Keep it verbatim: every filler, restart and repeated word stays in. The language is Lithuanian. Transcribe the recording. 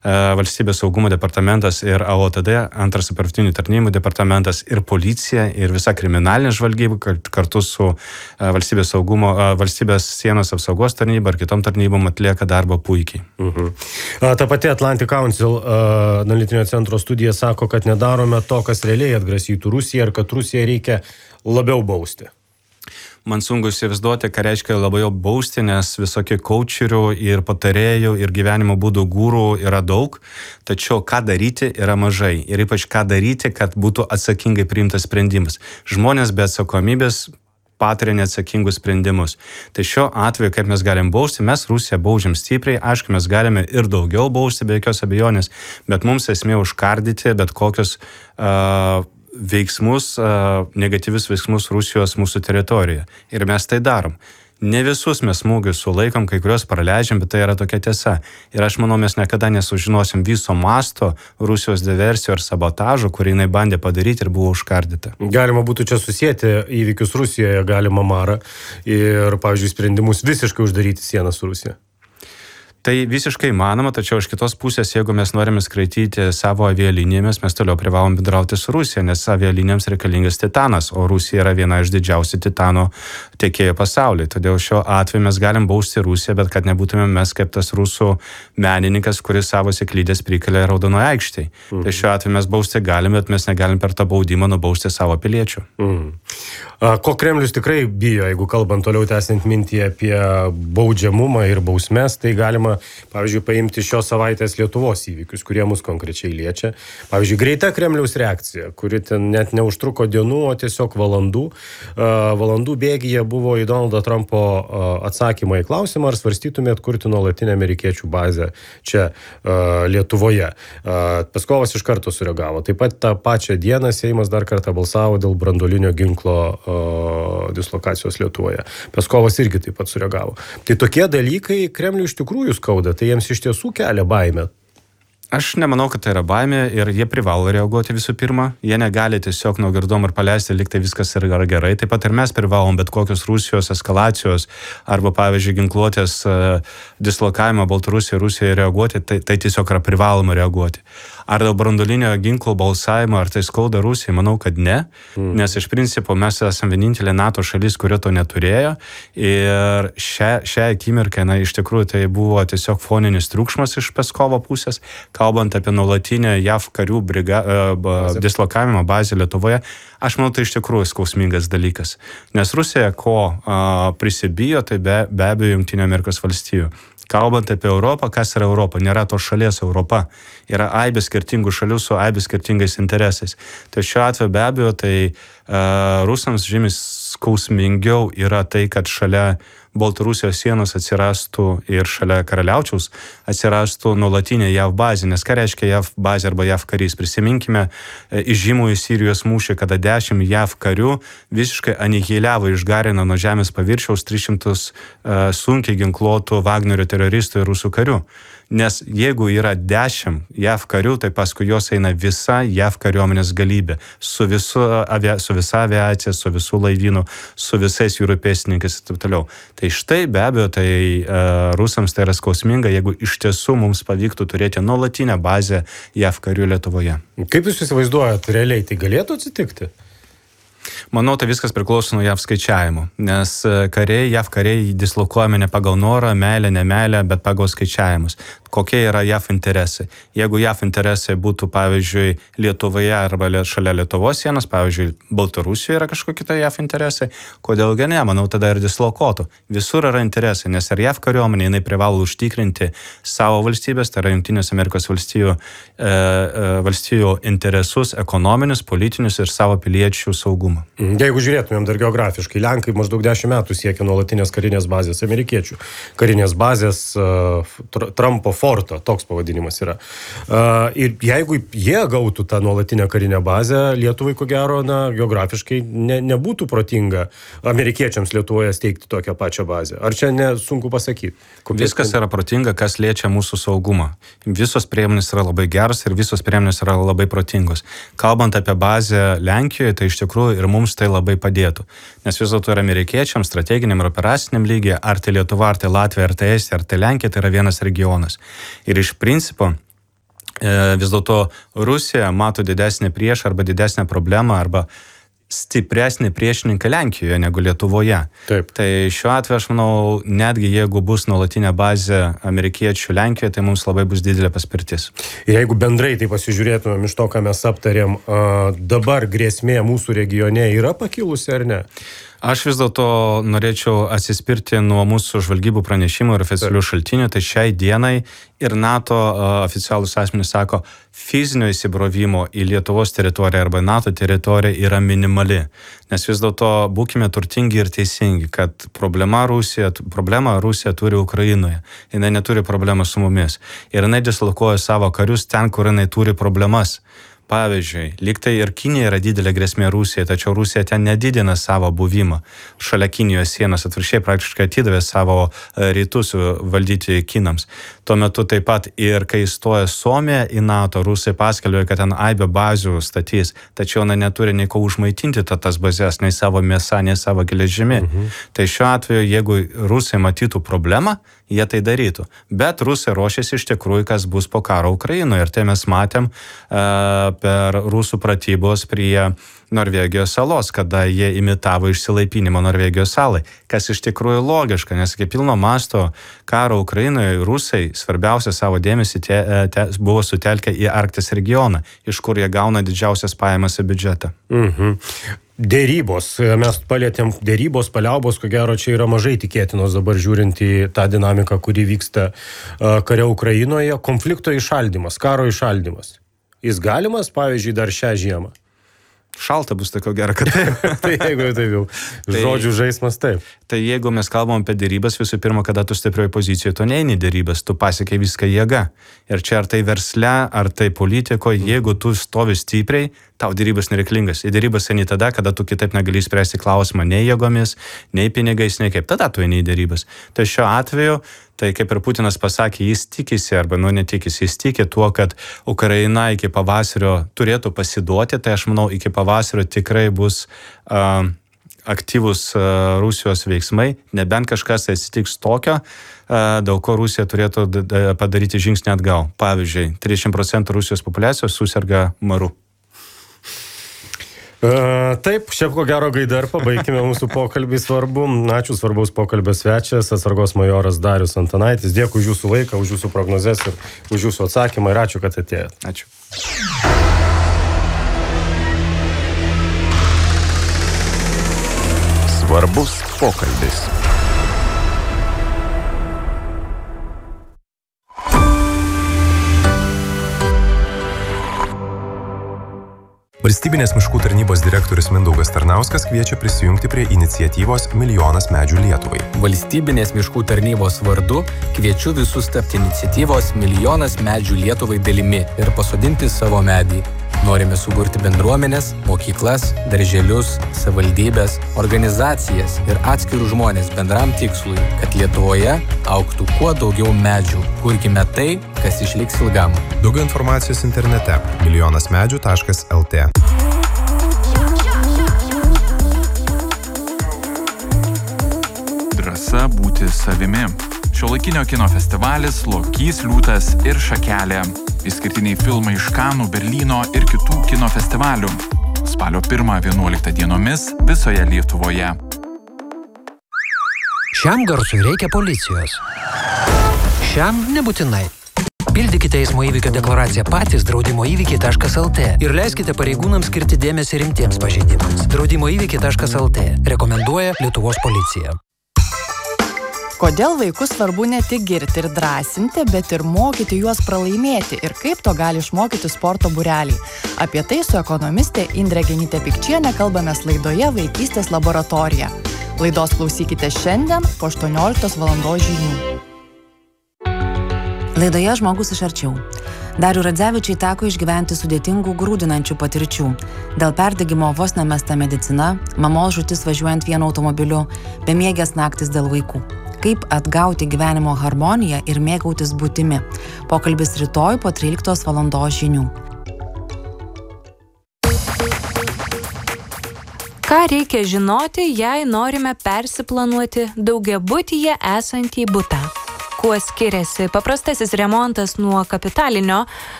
Valstybės saugumo departamentas ir A O T D, antras operatyvinių tarnybų departamentas ir policija ir visa kriminalinė žvalgyba kartu su valstybės saugumo, valstybės sienos apsaugos tarnyba ar kitom tarnybom atlieka darbą puikiai. Mhm. Ta pati Atlantic Council analitinio centro studija sako, kad nedarome to, kas realiai atgrasytų Rusiją ir kad Rusiją reikia labiau bausti. Man sunku įsivaizduoti, ką reiškia labai bausti, nes visokių kaučerių ir patarėjų ir gyvenimo būdų gūrų yra daug, tačiau ką daryti yra mažai. Ir ypač ką daryti, kad būtų atsakingai priimtas sprendimas. Žmonės be atsakomybės patiria neatsakingus sprendimus. Tai šiuo atveju, kaip mes galim bausti, mes Rusiją baudžiam stipriai, aišku, mes galime ir daugiau bausti, be jokios abejonės, bet mums esmė užkardyti bet kokius uh, veiksmus, negatyvius veiksmus Rusijos mūsų teritorijoje. Ir mes tai darom. Ne visus mes smūgius sulaikom, kai kurios praleidžiam, bet tai yra tokia tiesa. Ir aš manau, mes niekada nesužinosim viso masto Rusijos diversijų ar sabotažo, kurį jinai bandė padaryti ir buvo užkardyta. Galima būtų čia susėti įvykius Rusijoje, galima marą ir, pavyzdžiui, sprendimus visiškai uždaryti sieną su Rusija. Tai visiškai įmanoma, tačiau iš kitos pusės, jeigu mes norime skraidyti savo avialinijomis, mes toliau privalom bendrauti su Rusija, nes avialinijoms reikalingas titanas, o Rusija yra viena iš didžiausių titano tiekėjų pasaulyje. Todėl šiuo atveju mes galim bausti Rusiją, bet kad nebūtume mes kaip tas rusų menininkas, kuris savo sėklydės prikelia Raudonoje aikštėje. Mhm. Tai šiuo atveju mes bausti galim, bet mes negalim per tą baudimą nubausti savo piliečių. Mhm. Ko Kremlius tikrai bijo, jeigu kalbant toliau tęsiant mintį apie baudžiamumą ir bausmes, tai galima, pavyzdžiui, paimti šios savaitės Lietuvos įvykius, kurie mus konkrečiai liečia. Pavyzdžiui, greita Kremliaus reakcija, kuri ten net neužtruko dienų, o tiesiog valandų. Valandų bėgyje buvo į Donaldo Trumpo atsakymą į klausimą, ar svarstytumėt kurti nuolatinę amerikiečių bazę čia Lietuvoje. Peskovas iš karto sureagavo. Taip pat tą pačią dieną Seimas dar kartą balsavo dėl branduolinio ginklo dislokacijos Lietuvoje. Peskovas irgi taip pat sureagavo. Tai tokie dalykai Kremliui iš tikrųjų skauda, tai jiems iš tiesų kelia baimę. Aš nemanau, kad tai yra baimė ir jie privalo reaguoti visų pirma. Jie negali tiesiog nuo girdom ir paleisti, lyg tai viskas yra gerai. Taip pat ir mes privalom bet kokios Rusijos eskalacijos arba, pavyzdžiui, ginkluotės uh, dislokavimo Baltarusijoje ir Rusijoje reaguoti, tai, tai tiesiog yra privaloma reaguoti. Ar dėl branduolinio ginklo balsavimo, ar tai skauda Rusijai? Manau, kad ne, mm. nes iš principo mes esame vienintelė NATO šalis, kurio to neturėjo ir šią, šią akimirką, na, iš tikrųjų tai buvo tiesiog foninis triukšmas iš Peskovo pusės, kalbant apie nuolatinę J A V karių briga, uh, dislokavimą bazę Lietuvoje. Aš manau, tai iš tikrųjų skausmingas dalykas, nes Rusija ko uh, prisibijo, tai be, be abejo Jungtinių Amerikos valstijų. Kalbant apie Europą, kas yra Europa? Nėra tos šalies Europa. Yra aibė skirtingų šalių su aibė skirtingais interesais. Tai šiuo atveju be abejo, tai uh, rusams žymiai skausmingiau yra tai, kad šalia Baltarusijos sienos atsirastų ir šalia Karaliaučiaus atsirastų nuolatinė J A V bazė. Nes ką reiškia J A V bazė arba J A V karys? Prisiminkime įžymųjį Sirijos mūšį, kada dešimt J A V karių visiškai anihiliavo, išgarino nuo žemės paviršiaus tris šimtus uh, sunkiai ginkluotų Vagnerio teroristų ir rusų karių. Nes jeigu yra dešimt J A V karių, tai paskui jos eina visa J A V kariuomenės galybė. Su, visu, avia, su visa aviacija, su visų laivynų, su visais jūrų pėstininkais ir taip toliau. Tai štai be abejo, tai uh, rusams tai yra skausminga, jeigu iš tiesų mums pavyktų turėti nuolatinę bazę J A V karių Lietuvoje. Kaip jūs įsivaizduojat, realiai tai galėtų atsitikti? Manau, tai viskas priklauso nuo J A V skaičiavimo, nes kariai, J A V kariai dislokuojami ne pagal norą, meilę, nemeilę, bet pagal skaičiavimus. Kokie yra J A V interesai? Jeigu J A V interesai būtų, pavyzdžiui, Lietuvoje arba šalia Lietuvos sienos, pavyzdžiui, Baltarusijoje yra kažkokie tai J A V interesai, kodėlgi ne, manau, tada ir dislokuotų. Visur yra interesai, nes ir J A V kariuomenė, jinai privalo užtikrinti savo valstybės, tai yra Jungtinės Amerikos valstijų, e, e, valstijų interesus, ekonominius, politinius ir savo piliečių saugumą. Jeigu žiūrėtumėm dar geografiškai, Lenkai maždaug dešimt metų siekia nuolatinės karinės bazės, amerikiečių karinės bazės uh, Trumpo forto, toks pavadinimas yra. Uh, ir jeigu jie gautų tą nuolatinę karinę bazę, Lietuvai, ko gero, na, geografiškai ne, nebūtų protinga amerikiečiams Lietuvoje steigti tokią pačią bazę. Ar čia nesunku pasakyti? Kokie Viskas yra protinga, kas liečia mūsų saugumą. Visos priemonės yra labai geros ir visos priemonės yra labai protingos. Kalbant apie bazę Lenkijoje, tai iš tikrųjų ir mums tai labai padėtų. Nes vis dėlto ir amerikiečiams, strateginiam ir operaciniam lygiai, ar tai Lietuva, ar tai Latvija, ar tai Estija, ar tai Lenkija, tai yra vienas regionas. Ir iš principo vis dėlto Rusija mato didesnį priešą arba didesnę problemą arba stipresnį priešininką Lenkijoje negu Lietuvoje. Taip. Tai šiuo atveju aš manau, netgi jeigu bus nuolatinė bazė amerikiečių Lenkijoje, tai mums labai bus didelė paspirtis. Ir jeigu bendrai tai pasižiūrėtumėm iš to, ką mes aptarėm, dabar grėsmė mūsų regione yra pakilusi ar ne? Aš vis dėlto norėčiau atsispirti nuo mūsų žvalgybų pranešimų ir oficialių šaltinių, tai šiai dienai ir NATO oficialūs asmenys sako, fizinio įsibrovimo į Lietuvos teritoriją arba NATO teritoriją yra minimali. Nes vis dėlto būkime turtingi ir teisingi, kad problema Rusija, problema Rusija turi Ukrainoje. Jinai neturi problemą su mumis. Ir jinai dislokuoja savo karius ten, kur jinai turi problemas. Pavyzdžiui, lyg tai ir Kinija yra didelė grėsmė Rusijai, tačiau Rusija ten nedidina savo buvimą šalia Kinijos sienos, atvirkščiai praktiškai atidavė savo rytus valdyti kinams. Tuo metu taip pat ir kai įstoja Suomija į NATO, Rusai paskelbė, kad ten aibę bazių statys, tačiau na, neturi nei ko užmaitinti tas bazės, nei savo mėsą, nei savo geležimi. Mhm. Tai šiuo atveju, jeigu Rusai matytų problemą, jie tai darytų. Bet Rusai ruošiasi iš tikrųjų, kas bus po karo Ukrainoje. Ir tai mes matėm uh, per rusų pratybos prie Norvegijos salos, kada jie imitavo išsilaipinimo Norvegijos salai. Kas iš tikrųjų logiška, nes iki pilno masto karo Ukrainoje rusai svarbiausia savo dėmesį te, te, buvo sutelkę į Arkties regioną, iš kur jie gauna didžiausias pajamas į biudžetą. Mhm. Dėrybos. Mes palėtėm dėrybos, paliaubos, ko gero čia yra mažai tikėtinos dabar žiūrint į tą dinamiką, kuri vyksta kare Ukrainoje. Konflikto įšaldymas, karo įšaldymas. Jis galimas, pavyzdžiui, dar šią žiemą? Šalta bus tai ko gero, kad taip. Tai jeigu taip jau, žodžių žaismas taip. Tai jeigu mes kalbam apie dėrybas, visų pirma, kada tu stiprioji pozicijoje, tu neini dėrybas, tu pasiekai viską jėga. Ir čia ar tai versle, ar tai politikoje, jeigu tu stovi stipriai, tau dėrybas nereiklingas. Į dėrybas eini tada, kada tu kitaip negali spręsti klausimą nei jėgomis, nei pinigais, nei kaip. Tada tu eini į dėrybas. Tai šiuo atveju, tai kaip ir Putinas pasakė, jis tikisi, arba nu netikisi, jis tiki tuo, kad Ukraina iki pavasario turėtų pasiduoti, tai aš manau, iki pavasario tikrai bus uh, aktyvus uh, Rusijos veiksmai, nebent kažkas atsitiks tokio, uh, dėl ko Rusija turėtų d- d- padaryti žingsnį atgal. Pavyzdžiui, trisdešimt procentų Rusijos populiacijos susirga maru. Uh, taip, šiaip ko gero gaida ir pabaikime mūsų pokalbį svarbu. Ačiū, svarbaus pokalbio svečias, atsargos majoras Darius Antanaitis. Dėkui už jūsų laiką, už jūsų prognozes ir už jūsų atsakymą ir ačiū, kad atėjot. Ačiū. Svarbus pokalbis. Valstybinės miškų tarnybos direktorius Mindaugas Tarnauskas kviečia prisijungti prie iniciatyvos Milijonas medžių Lietuvai. Valstybinės miškų tarnybos vardu kviečiu visus tapti iniciatyvos Milijonas medžių Lietuvai dalimi ir pasodinti savo medį. Norime suburti bendruomenės, mokyklas, darželius, savivaldybės, organizacijas ir atskirus žmonės bendram tikslui, kad Lietuvoje augtų kuo daugiau medžių. Kurkime tai, kas išliks ilgam. Daugiau informacijos internete milijonas medžių taškas el tė. Drąsa būti savimi. Šiuolaikinio kino festivalis Lokys, liūtas ir šakelė. Išskirtiniai filmai iš Kanų, Berlyno ir kitų kino festivalių. Spalio pirmą vienuoliktą dienomis visoje Lietuvoje. Šiam garsui reikia policijos. Šiam nebūtinai. Pildykite eismo įvykio deklaraciją patys draudimo įvykiai taškas el tė ir leiskite pareigūnams skirti dėmesį rimtiems pažeidimams. draudimo įvykiai taškas el tė rekomenduoja Lietuvos policija. Kodėl vaikus svarbu ne tik girti ir drąsinti, bet ir mokyti juos pralaimėti ir kaip to gali išmokyti sporto būreliai. Apie tai su ekonomistė Indre Genytė-Pikčienė kalbamės laidoje Vaikystės laboratorija. Laidos klausykite šiandien po aštuonioliktos valandos žinių. Laidoje Žmogus iš arčiau. Dariui Radzevičiui teko išgyventi sudėtingų grūdinančių patirčių. Dėl perdegimo vos nemesta medicina, mamos žūtis važiuojant vienu automobiliu, bemiegės naktis dėl vaikų. Kaip atgauti gyvenimo harmoniją ir mėgautis būtimi. Pokalbis rytoj po tryliktos valandos žinių. Ką reikia žinoti, jei norime persiplanuoti daugiabutyje esantį butą? Kuo skiriasi paprastasis remontas nuo kapitalinio,